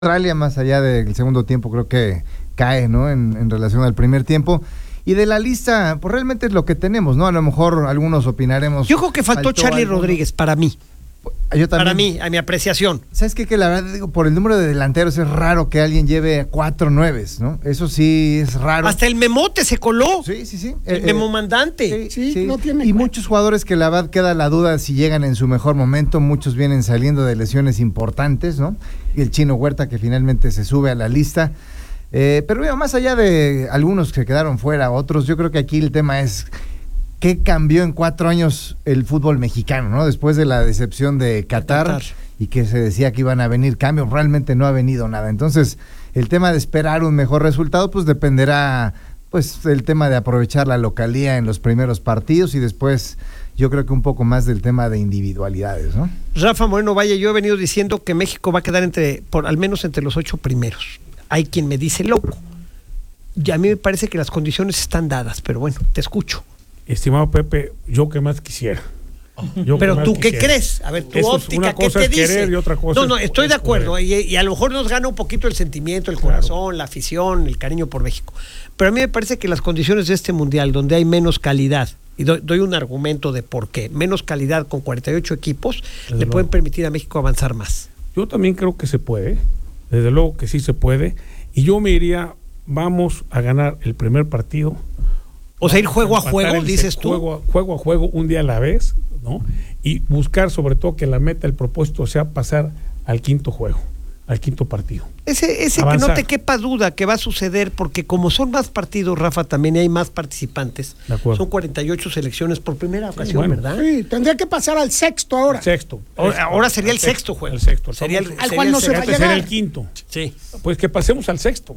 Australia, más allá del segundo tiempo, creo que cae, ¿no? En relación al primer tiempo. Y de la lista, pues realmente es lo que tenemos, ¿no? A lo mejor algunos opinaremos. Yo creo que faltó Charly Rodríguez, para mí. Yo también. Para mí, a mi apreciación. ¿Sabes qué? Que la verdad, digo, por el número de delanteros es raro que alguien lleve 4 9s, ¿no? Eso sí es raro. Hasta el Memote se coló. Sí. El Memo Mandante. Sí. No tiene y cuenta. muchos jugadores que la verdad queda la duda si llegan en su mejor momento. Muchos vienen saliendo de lesiones importantes, ¿no? Y el Chino Huerta que finalmente se sube a la lista. Pero bueno, más allá de algunos que quedaron fuera, otros, yo creo que aquí el tema es qué cambió en 4 años el fútbol mexicano, ¿no? Después de la decepción de Qatar y que se decía que iban a venir cambios, realmente no ha venido nada. Entonces, el tema de esperar un mejor resultado, pues dependerá, pues, el tema de aprovechar la localía en los primeros partidos y después yo creo que un poco más del tema de individualidades, ¿no? Rafa Moreno Valle, yo he venido diciendo que México va a quedar al menos entre los 8 primeros. Hay quien me dice loco. Y a mí me parece que las condiciones están dadas, pero bueno, te escucho. Estimado Pepe, yo que más quisiera. Pero tú qué crees, a ver, tu óptica, ¿qué te dice? Y otra cosa no, estoy de acuerdo, poder. y a lo mejor nos gana un poquito el sentimiento, el corazón, la afición, el cariño por México. Pero a mí me parece que las condiciones de este mundial, donde hay menos calidad, y doy un argumento de por qué, menos calidad con 48 equipos, le pueden permitir a México avanzar más. Yo también creo que se puede, desde luego que sí se puede, y yo me iría, vamos a ganar el primer partido. O sea, ir juego a juego, dices tú. Juego a juego, un día a la vez, ¿no? Y buscar sobre todo que la meta, el propósito sea pasar al quinto juego, al quinto partido. Ese que no te quepa duda que va a suceder, porque como son más partidos, Rafa, también hay más participantes. Son 48 selecciones por primera ocasión, ¿verdad? Sí, tendría que pasar al sexto ahora. El sexto. Ahora sería el sexto juego. El sexto. Al cual no se va a llegar. Sería el quinto. Sí. Pues que pasemos al sexto.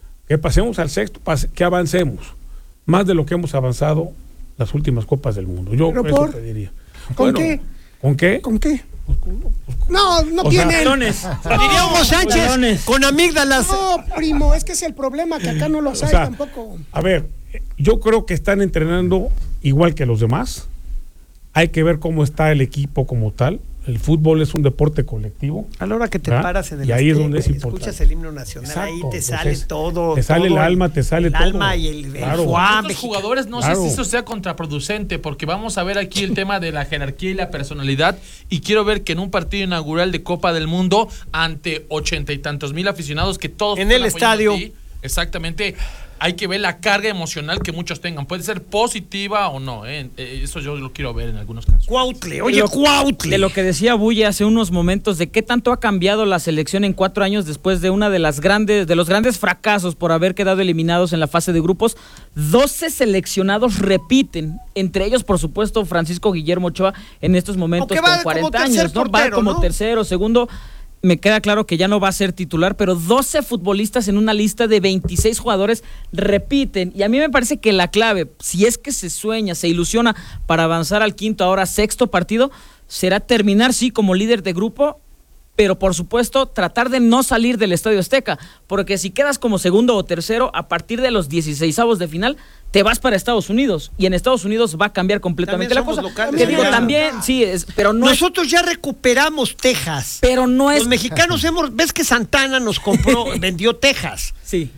Que avancemos. Más de lo que hemos avanzado las últimas Copas del Mundo. Yo eso pediría. ¿Con qué? ¿Con qué? ¿Con qué? No tienen. Diría Hugo Sánchez, con amígdalas. No, primo, es que es el problema, que acá no los hay tampoco. A ver, yo creo que están entrenando igual que los demás. Hay que ver cómo está el equipo como tal. El fútbol es un deporte colectivo. A la hora que te paras en el y ahí es donde es importante. Escuchas el himno nacional, exacto, ahí te sale todo. Te sale el alma, te sale todo. El alma y el fuá. Los jugadores, no sé si eso sea contraproducente, porque vamos a ver aquí el tema de la jerarquía y la personalidad, y quiero ver que en un partido inaugural de Copa del Mundo, ante 80 y tantos mil aficionados que todos en el estadio, exactamente, hay que ver la carga emocional que muchos tengan. Puede ser positiva o no, eso yo lo quiero ver en algunos casos. Cuautle. De lo que decía Bulle hace unos momentos, de qué tanto ha cambiado la selección en 4 años después de una de los grandes fracasos por haber quedado eliminados en la fase de grupos. 12 seleccionados repiten, entre ellos, por supuesto, Francisco Guillermo Ochoa en estos momentos con 40 años, ¿no? Va como tercero, segundo. Me queda claro que ya no va a ser titular, pero 12 futbolistas en una lista de 26 jugadores repiten. Y a mí me parece que la clave, si es que se sueña, se ilusiona para avanzar al quinto, ahora sexto partido, será terminar, sí, como líder de grupo, pero por supuesto tratar de no salir del Estadio Azteca, porque si quedas como segundo o tercero, a partir de los 16avos de final, te vas para Estados Unidos, y en Estados Unidos va a cambiar completamente la cosa. Que digo, también, sí, pero no. Nosotros ya recuperamos Texas. Pero no es. Los mexicanos ves que Santana nos vendió Texas. Sí.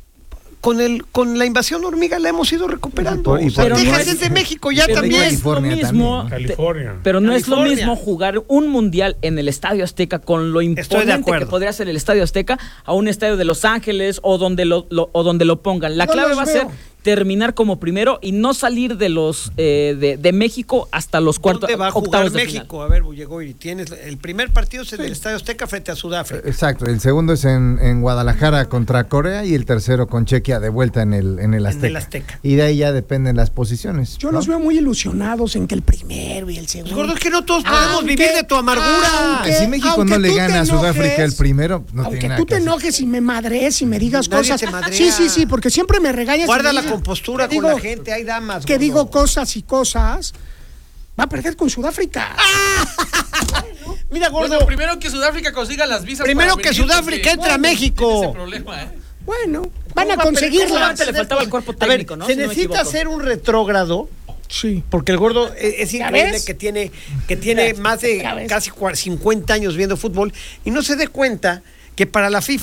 Con la invasión hormiga la hemos ido recuperando. Pero Texas es de México ya también. California es lo mismo, California. Pero no es lo mismo jugar un mundial en el Estadio Azteca con lo imponente que podría ser el Estadio Azteca a un estadio de Los Ángeles o donde lo pongan. La clave va a ser terminar como primero y no salir de los de México hasta los cuartos. ¿Dónde va a jugar Final? México? A ver, Bullegoy, tienes el primer partido es en el Estadio Azteca frente a Sudáfrica. Exacto, el segundo es en Guadalajara contra Corea y el tercero con Chequia de vuelta en el Azteca. Y de ahí ya dependen las posiciones. Yo los veo muy ilusionados en que el primero y el segundo. Gordo, es que no todos podemos vivir de tu amargura. Si México no le gana a Sudáfrica el primero, no tiene nada. Aunque tú te enojes y me madres y me digas cosas. Sí, porque siempre me regañas. Guarda la compostura con la gente, hay damas. Que digo cosas y cosas. Va a perder con Sudáfrica. Mira, Gordo. Bueno, primero que Sudáfrica consiga las visas. Primero que Sudáfrica entre a México. Ese problema, Bueno, van a conseguirla. Le faltaba el cuerpo técnico, ¿no? Se necesita hacer un retrógrado. Sí. Porque el Gordo es increíble que tiene más de casi 50 años viendo fútbol y no se dé cuenta que para la FIFA